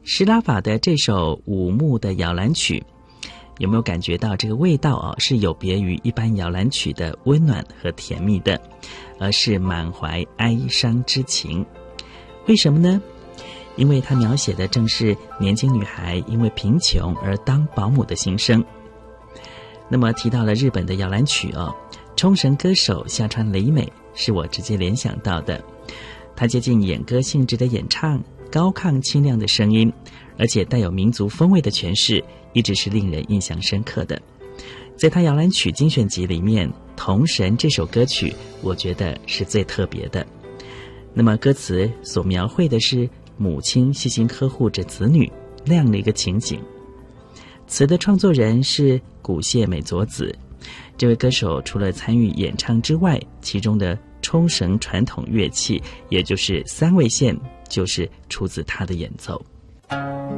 施拉法的这首五木的摇篮曲，有没有感觉到这个味道是有别于一般摇篮曲的温暖和甜蜜的，而是满怀哀伤之情？为什么呢？因为它描写的正是年轻女孩因为贫穷而当保姆的心声。那么提到了日本的摇篮曲冲绳歌手下川绫美是我直接联想到的。她接近演歌性质的演唱，高亢清亮的声音，而且带有民族风味的诠释，一直是令人印象深刻的。在她摇篮曲精选集里面，《童神》这首歌曲我觉得是最特别的。那么歌词所描绘的是母亲细心呵护着子女那样的一个情景。词的创作人是古谢美佐子，这位歌手除了参与演唱之外，其中的冲绳传统乐器也就是三味线就是出自他的演奏。